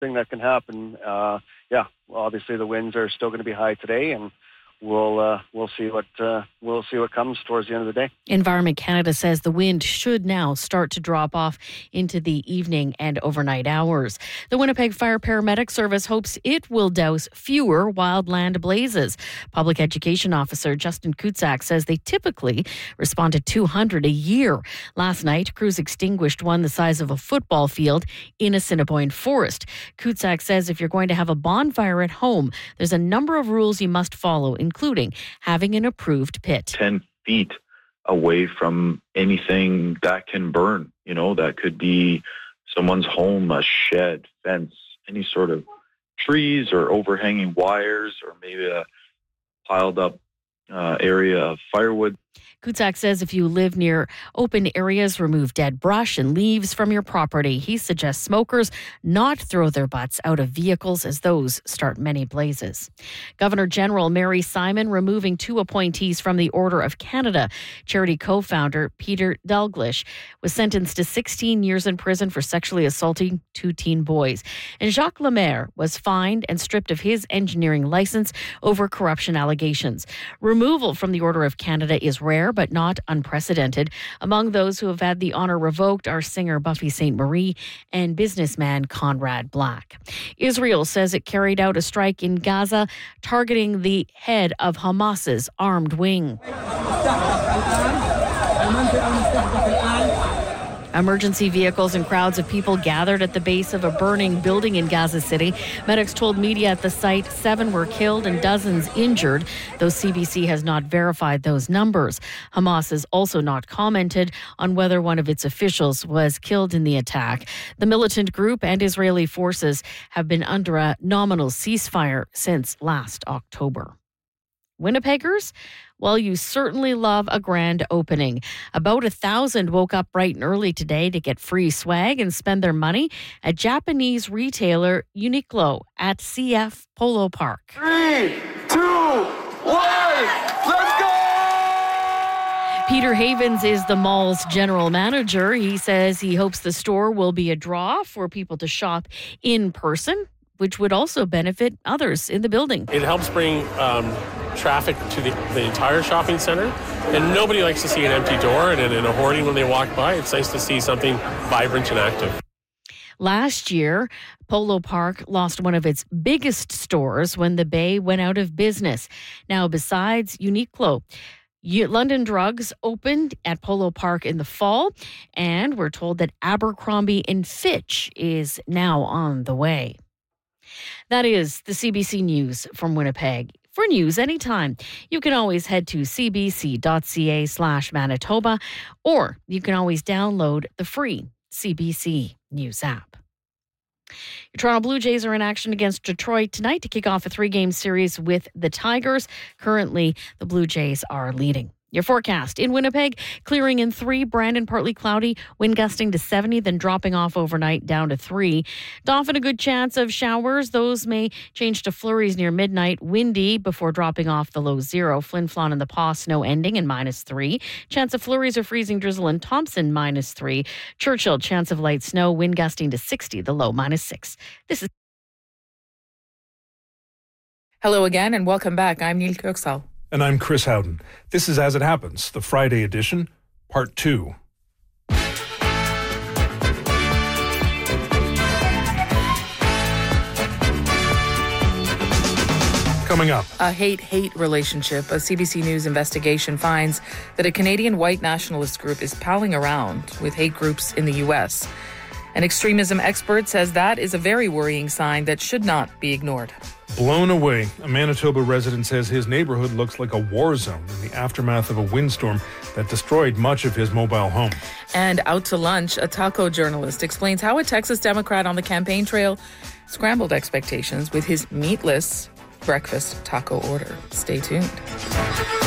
thing that can happen. Obviously the winds are still going to be high today, and we'll see what comes towards the end of the day. Environment Canada says the wind should now start to drop off into the evening and overnight hours. The Winnipeg Fire Paramedic Service hopes it will douse fewer wildland blazes. Public Education Officer Justin Kutsak says they typically respond to 200 a year. Last night, crews extinguished one the size of a football field in Assiniboine Forest. Kutsak says if you're going to have a bonfire at home, there's a number of rules you must follow, including having an approved pit. 10 feet away from anything that can burn. That could be someone's home, a shed, fence, any sort of trees or overhanging wires, or maybe a piled up area of firewood. Kutsak says if you live near open areas, remove dead brush and leaves from your property. He suggests smokers not throw their butts out of vehicles as those start many blazes. Governor General Mary Simon removing 2 appointees from the Order of Canada. Charity co-founder Peter Dalglish was sentenced to 16 years in prison for sexually assaulting 2 teen boys. And Jacques Lemaire was fined and stripped of his engineering license over corruption allegations. Removal from the Order of Canada is rare, but not unprecedented. Among those who have had the honour revoked are singer Buffy Sainte-Marie and businessman Conrad Black. Israel says it carried out a strike in Gaza targeting the head of Hamas's armed wing. Emergency vehicles and crowds of people gathered at the base of a burning building in Gaza City. Medics told media at the site 7 were killed and dozens injured, though CBC has not verified those numbers. Hamas has also not commented on whether one of its officials was killed in the attack. The militant group and Israeli forces have been under a nominal ceasefire since last October. Winnipeggers? Well, you certainly love a grand opening. About 1,000 woke up bright and early today to get free swag and spend their money at Japanese retailer Uniqlo at CF Polo Park. 3, 2, 1, let's go! Peter Havens is the mall's general manager. He says he hopes the store will be a draw for people to shop in person, which would also benefit others in the building. It helps bring traffic to the entire shopping center, and nobody likes to see an empty door and a hoarding when they walk by. It's nice to see something vibrant and active. Last year, Polo Park lost one of its biggest stores when the Bay went out of business. Now, besides Uniqlo, London Drugs opened at Polo Park in the fall, and we're told that Abercrombie & Fitch is now on the way. That is the CBC News from Winnipeg. For news anytime, you can always head to cbc.ca/Manitoba, or you can always download the free CBC News app. Your Toronto Blue Jays are in action against Detroit tonight to kick off a 3-game series with the Tigers. Currently, the Blue Jays are leading. Your forecast in Winnipeg, clearing in 3, Brandon partly cloudy, wind gusting to 70, then dropping off overnight down to 3. Dauphin, a good chance of showers. Those may change to flurries near midnight. Windy before dropping off the low 0. Flin Flon and the Paw, snow ending in -3. Chance of flurries or freezing drizzle in Thompson, -3. Churchill, chance of light snow, wind gusting to 60, the low -6. This is. Hello again and welcome back. I'm Neil Kirksall. And I'm Chris Howden. This is As It Happens, the Friday edition, Part 2. Coming up. A hate-hate relationship. A CBC News investigation finds that a Canadian white nationalist group is palling around with hate groups in the U.S. An extremism expert says that is a very worrying sign that should not be ignored. Blown away. A Manitoba resident says his neighborhood looks like a war zone in the aftermath of a windstorm that destroyed much of his mobile home. And out to lunch, a taco journalist explains how a Texas Democrat on the campaign trail scrambled expectations with his meatless breakfast taco order. Stay tuned.